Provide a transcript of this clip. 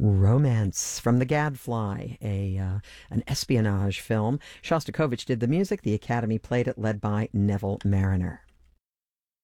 Romance from The Gadfly, an espionage film. Shostakovich did the music. The Academy played it, led by Neville Mariner.